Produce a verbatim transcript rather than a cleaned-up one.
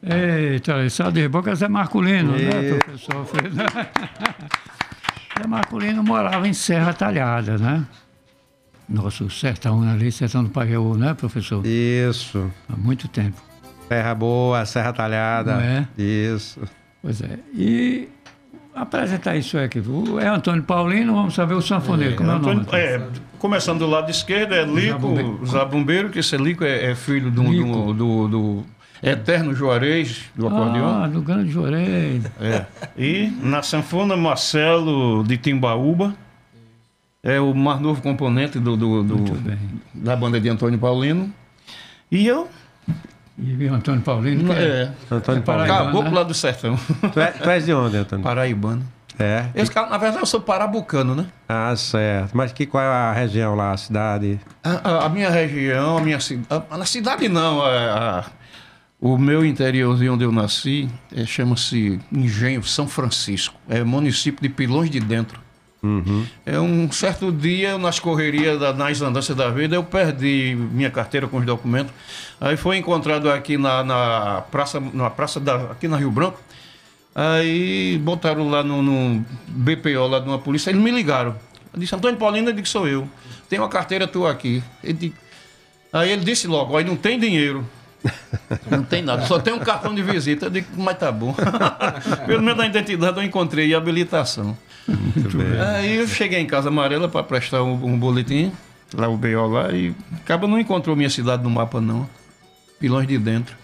Eita, só de boca Zé Marculino, E... né, professor? Zé Marculino morava em Serra Talhada, né? Nosso sertão ali, sertão do Pajeú, né, professor? Isso. Há muito tempo. Serra Boa, Serra Talhada. Não é? Isso. Pois é. E apresentar isso aqui. O- É Antônio Paulino, vamos saber o sanfoneiro. Como é o nome? Antônio- é, começando do lado esquerdo é Lico Zabumbeiro. Zabumbeiro, que esse Lico é, é filho do, Lico. do, do, do Eterno Juarez, do acordeão. Ah, do Grande Jorei. É. E na sanfona, Marcelo de Timbaúba. É o mais novo componente do, do, do- Muito bem. da banda de Antônio Paulino. E eu, E o Antônio Paulino, que é, é, Antônio É Paulino. Paraíba. caboclo né? lá do sertão. Tu, é, tu és de onde, Antônio? Paraibano. É. Esse cara, na verdade, eu sou parabucano, né? Ah, certo. Mas que, qual é a região lá, a cidade? A, a- a minha região, a minha cidade. Na cidade não, a- a- o meu interiorzinho onde eu nasci é, chama-se Engenho São Francisco. É município de Pilões de Dentro. Uhum. É um certo dia, nas correrias, da, nas andanças da vida, eu perdi minha carteira com os documentos. Aí foi encontrado aqui na, na praça, na praça da, aqui na Rio Branco. Aí botaram lá no, no B P O, lá de uma polícia, eles me ligaram. Eu disse, Antônio Paulino, eu disse, sou eu. Tem uma carteira tua aqui. Ele disse- Aí ele disse logo, aí não tem dinheiro. Não tem nada, só tem um cartão de visita. Eu digo, mas tá bom. Pelo menos a identidade eu encontrei e a habilitação. Muito bem. Aí eu cheguei em Casa Amarela para prestar um, um boletim, lá o B O lá, e acaba não encontrou minha cidade no mapa, não. Pilões de Dentro.